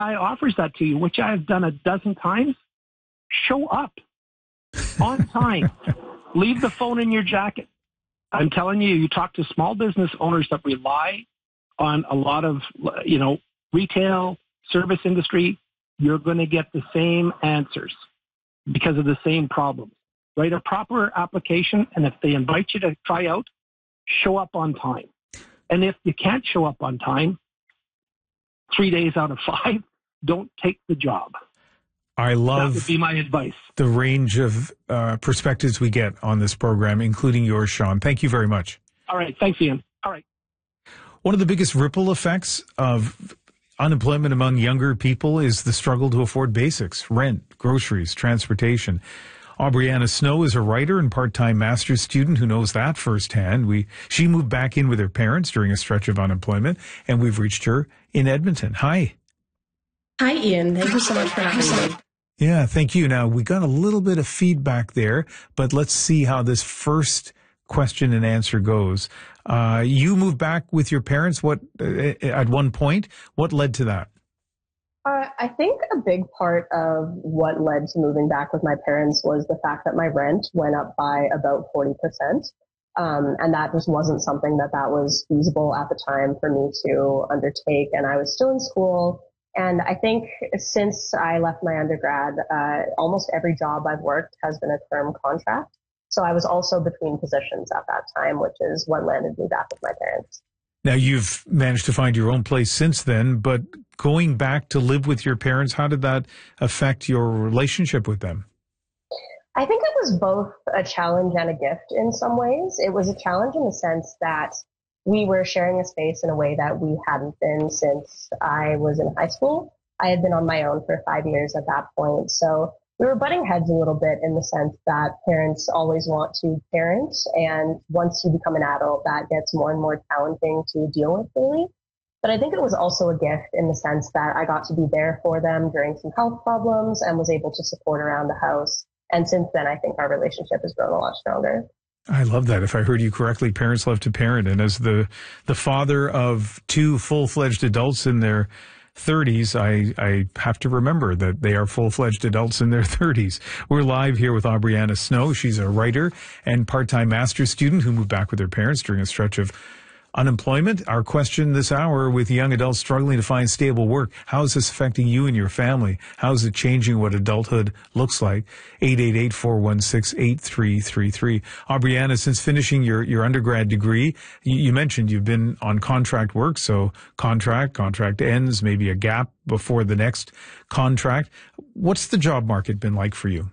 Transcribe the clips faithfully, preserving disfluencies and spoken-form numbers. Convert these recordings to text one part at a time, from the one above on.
offers that to you, which I've done a dozen times, show up on time. Leave the phone in your jacket. I'm telling you, you talk to small business owners that rely on a lot of, you know, retail, service industry, you're going to get the same answers because of the same problems. Write a proper application, and if they invite you to try out, show up on time. And if you can't show up on time, three days out of five, don't take the job. I love that would be my advice. The range of uh, perspectives we get on this program, including yours, Sean. Thank you very much. All right. Thanks, Ian. All right. One of the biggest ripple effects of unemployment among younger people is the struggle to afford basics, rent, groceries, transportation. Aubriana Snow is a writer and part-time master's student who knows that firsthand. We, she moved back in with her parents during a stretch of unemployment, and we've reached her in Edmonton. Hi. Hi, Ian. Thank you so much for having me. Yeah, thank you. Now, we got a little bit of feedback there, but let's see how this first question and answer goes. Uh, you moved back with your parents what uh, at one point. What led to that? Uh, I think a big part of what led to moving back with my parents was the fact that my rent went up by about forty percent. Um, and that just wasn't something that that was feasible at the time for me to undertake. And I was still in school. And I think since I left my undergrad, uh, almost every job I've worked has been a term contract. So I was also between positions at that time, which is what landed me back with my parents. Now, you've managed to find your own place since then, but going back to live with your parents, how did that affect your relationship with them? I think it was both a challenge and a gift in some ways. It was a challenge in the sense that we were sharing a space in a way that we hadn't been since I was in high school. I had been on my own for five years at that point. So we were butting heads a little bit in the sense that parents always want to parent. And once you become an adult, that gets more and more challenging to deal with daily. But I think it was also a gift in the sense that I got to be there for them during some health problems and was able to support around the house. And since then, I think our relationship has grown a lot stronger. I love that. If I heard you correctly, parents love to parent. And as the the father of two full-fledged adults in their thirties, I, I have to remember that they are full-fledged adults in their thirties. We're live here with Aubriana Snow. She's a writer and part-time master's student who moved back with her parents during a stretch of unemployment. Our question this hour, with young adults struggling to find stable work, how is this affecting you and your family? How is it changing what adulthood looks like? eight eight eight, four one six, eight three three three. Aubriana, since finishing your, your undergrad degree, you, you mentioned you've been on contract work, so contract, contract ends, maybe a gap before the next contract. What's the job market been like for you?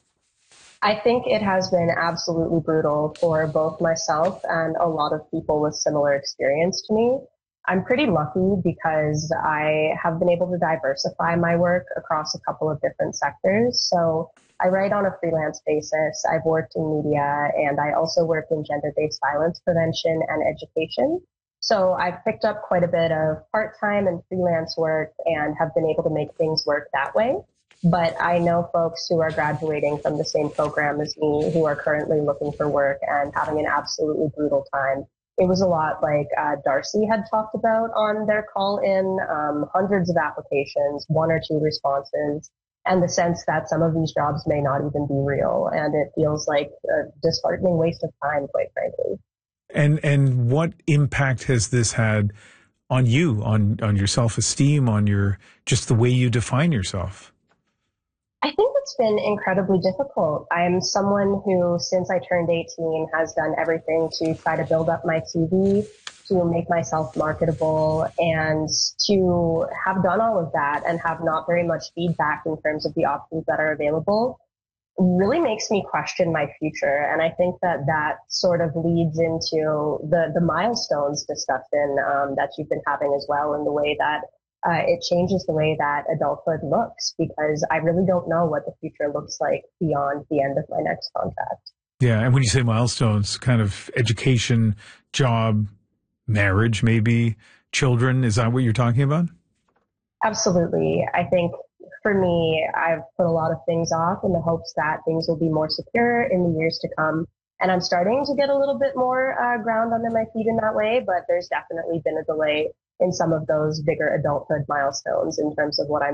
I think it has been absolutely brutal for both myself and a lot of people with similar experience to me. I'm pretty lucky because I have been able to diversify my work across a couple of different sectors. So I write on a freelance basis. I've worked in media, and I also work in gender-based violence prevention and education. So I've picked up quite a bit of part-time and freelance work and have been able to make things work that way. But I know folks who are graduating from the same program as me who are currently looking for work and having an absolutely brutal time. It was a lot like uh, Darcy had talked about on their call in, um, hundreds of applications, one or two responses, and the sense that some of these jobs may not even be real. And it feels like a disheartening waste of time, quite frankly. And and what impact has this had on you, on, on your self-esteem, on your just the way you define yourself? I think it's been incredibly difficult. I'm someone who, since I turned eighteen, has done everything to try to build up my C V, to make myself marketable, and to have done all of that and have not very much feedback in terms of the options that are available really makes me question my future. And I think that that sort of leads into the, the milestones discussion um, that you've been having as well, in the way that Uh, it changes the way that adulthood looks, because I really don't know what the future looks like beyond the end of my next contract. Yeah, and when you say milestones, kind of education, job, marriage, maybe children, is that what you're talking about? Absolutely. I think for me, I've put a lot of things off in the hopes that things will be more secure in the years to come. And I'm starting to get a little bit more uh, ground under my feet in that way, but there's definitely been a delay in some of those bigger adulthood milestones in terms of what I'm